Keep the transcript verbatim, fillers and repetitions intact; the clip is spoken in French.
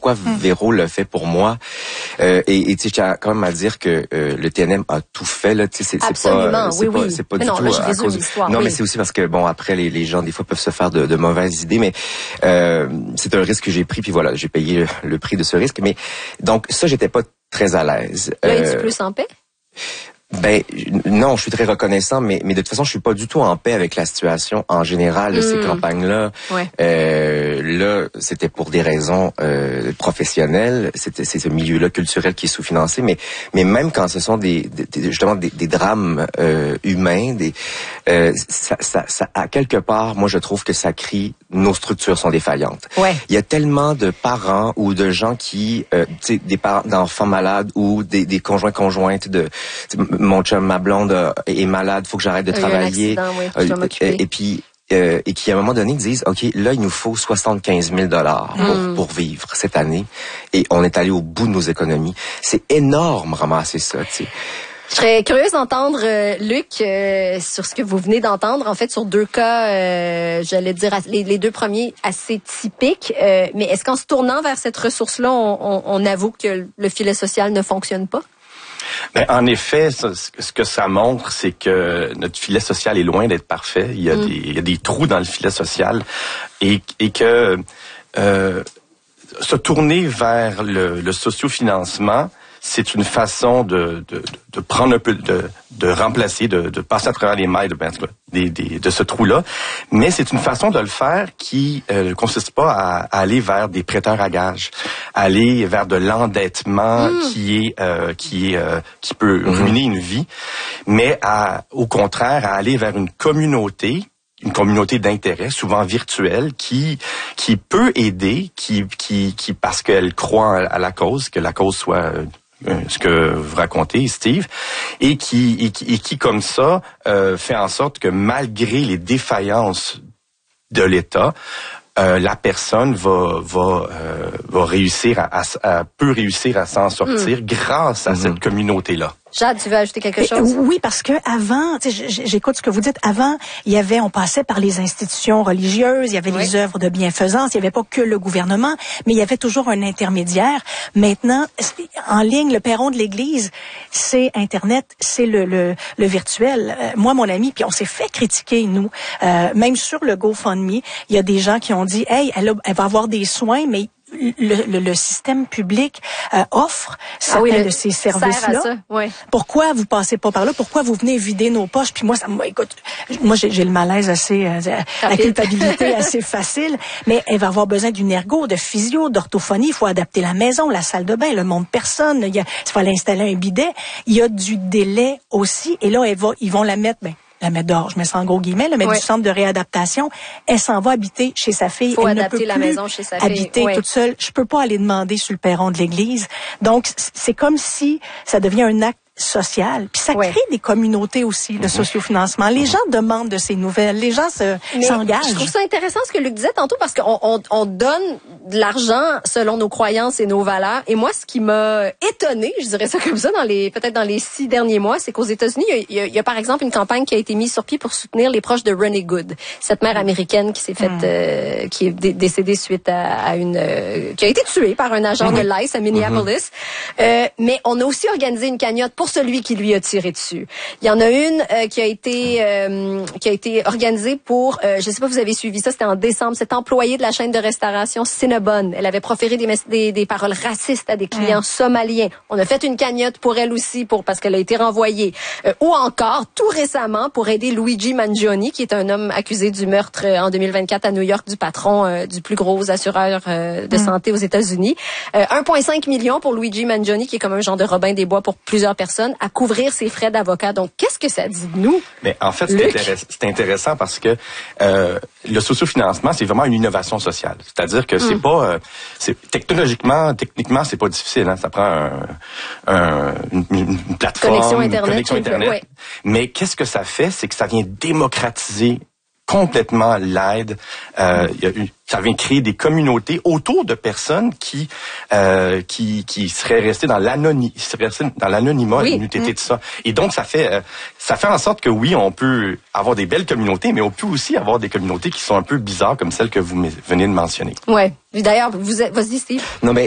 pourquoi mmh. Véro le fait pour moi. Euh, et tu sais, je tiens quand même à dire que euh, le T N M a tout fait là. Tu sais, c'est, c'est pas, c'est oui, pas, oui. c'est pas mais du non, tout là, je à résume cause. l'histoire, non, oui. mais c'est aussi parce que bon, après les, les gens des fois peuvent se faire de, de mauvaises idées, mais euh, c'est un risque que j'ai pris, puis voilà, j'ai payé le, le prix de ce risque. Mais donc ça, j'étais pas très à l'aise. Là, euh, es-tu plus en paix? Ben non, je suis très reconnaissant, mais mais de toute façon, je suis pas du tout en paix avec la situation en général de mmh. ces campagnes-là. Ouais. Euh, là, c'était pour des raisons euh, professionnelles. C'était c'est ce milieu-là culturel qui est sous-financé, mais mais même quand ce sont des, des justement des, des drames euh, humains, des euh, ça, ça ça à quelque part, moi je trouve que ça crie nos structures sont défaillantes. Ouais. Il y a tellement de parents ou de gens qui, euh, tu sais, des parents d'enfants malades ou des, des conjoints conjointes de mon chum, ma blonde euh, est malade, faut que j'arrête de il travailler. Y a un accident, oui, je dois euh, m'occuper. et puis euh, et qui à un moment donné disent, ok, là il nous faut soixante-quinze mille dollars pour mm. pour vivre cette année, et on est allé au bout de nos économies. C'est énorme ramasser ça, tu sais. Je serais curieuse d'entendre, euh, Luc, euh, sur ce que vous venez d'entendre, en fait, sur deux cas, euh, j'allais dire, les, les deux premiers assez typiques. Euh, mais est-ce qu'en se tournant vers cette ressource-là, on, on, on avoue que le filet social ne fonctionne pas? Ben, en effet, ce que ça montre, c'est que notre filet social est loin d'être parfait. Il y a, mm. des, il y a des trous dans le filet social et, et que euh, se tourner vers le, le sociofinancement, c'est une façon de, de, de prendre un peu, de, de remplacer, de, de passer à travers les mailles de, de, de, de ce trou-là. Mais c'est une façon de le faire qui ne euh, consiste pas à, à aller vers des prêteurs à gages, aller vers de l'endettement mmh. qui est euh, qui est euh, qui peut mmh. ruiner une vie, mais à, au contraire, à aller vers une communauté. Une communauté d'intérêt, souvent virtuelle, qui qui peut aider, qui qui qui parce qu'elle croit à la cause, que la cause soit euh, ce que vous racontez, Steve, et qui et qui, et qui comme ça euh, fait en sorte que malgré les défaillances de l'État, euh, la personne va va euh, va réussir à, à, à peut réussir à s'en sortir mmh. grâce à mmh. cette communauté-là. Jade, tu veux ajouter quelque chose? Oui, parce que avant, j'écoute ce que vous dites. Avant, il y avait, on passait par les institutions religieuses, il y avait oui. les œuvres de bienfaisance, il n'y avait pas que le gouvernement, mais il y avait toujours un intermédiaire. Maintenant, en ligne, le perron de l'Église, c'est Internet, c'est le, le, le virtuel. Euh, moi, mon ami, puis on s'est fait critiquer, nous, euh, même sur le GoFundMe, il y a des gens qui ont dit, hey, elle, a, elle va avoir des soins, mais Le, le, le système public euh, offre certains ah oui, de ces services-là. Ouais. Pourquoi vous passez pas par là? Pourquoi vous venez vider nos poches? Puis moi, ça, moi écoute, moi j'ai, j'ai le malaise assez, euh, la culpabilité assez facile, mais elle va avoir besoin d'une ergo, de physio, d'orthophonie. Il faut adapter la maison, la salle de bain, le monde personne. Il y a, il faut aller installer un bidet. Il y a du délai aussi. Et là, elle va, ils vont la mettre, ben, la mettre dehors, je mets ça en gros guillemets, mais oui. du centre de réadaptation, elle s'en va habiter chez sa fille. Faut elle adapter ne peut la plus maison chez sa fille. habiter oui. toute seule. Je peux pas aller demander sur le perron de l'église. Donc, c'est comme si ça devient un acte social. Puis ça ouais. crée des communautés aussi de mm-hmm. sociofinancement. Les gens demandent de ces nouvelles. Les gens se, Mais s'engagent. Je trouve ça intéressant ce que Luc disait tantôt parce qu'on on, on donne de l'argent selon nos croyances et nos valeurs. Et moi, ce qui m'a étonnée, je dirais ça comme ça, dans les peut-être dans les six derniers mois, c'est qu'aux États-Unis, il y, a, il, y a, il y a par exemple une campagne qui a été mise sur pied pour soutenir les proches de Renee Good, cette mère américaine qui s'est faite, mm. euh, qui est dé- décédée suite à, à une, euh, qui a été tuée par un agent mm-hmm. de l'I C E à Minneapolis. Mm-hmm. Euh, mais on a aussi organisé une cagnotte pour celui qui lui a tiré dessus. Il y en a une euh, qui a été euh, qui a été organisée pour, euh, je sais pas si vous avez suivi ça, c'était en décembre, cette employée de la chaîne de restauration Cinnabon. Elle avait proféré des, des, des paroles racistes à des clients mmh. somaliens. On a fait une cagnotte pour elle aussi, pour parce qu'elle a été renvoyée. Euh, ou encore, tout récemment, pour aider Luigi Mangione, qui est un homme accusé du meurtre euh, en deux mille vingt-quatre à New York du patron euh, du plus gros assureur euh, de mmh. santé aux États-Unis. Euh, un virgule cinq million pour Luigi Mangione, qui est comme un genre de Robin des Bois pour plusieurs personnes, à couvrir ses frais d'avocat. Donc, qu'est-ce que ça dit de nous? Mais en fait, c'est, intéress- c'est intéressant parce que euh, le sociofinancement, c'est vraiment une innovation sociale. C'est-à-dire que mm. c'est pas, euh, c'est technologiquement, techniquement, c'est pas difficile. Hein? Ça prend un, un, une, une plateforme, connexion Internet, une connexion Internet. Ouais. Mais qu'est-ce que ça fait? C'est que ça vient démocratiser complètement l'aide. Euh, il y a eu, ça vient créer des communautés autour de personnes qui euh, qui qui seraient restées dans l'anonymat, dans l'anonymat, oui. une U T T de ça. Et donc ça fait euh, ça fait en sorte que oui, on peut avoir des belles communautés, mais on peut aussi avoir des communautés qui sont un peu bizarres comme celles que vous venez de mentionner. Ouais. D'ailleurs, vous êtes, vas-y Steve. Non mais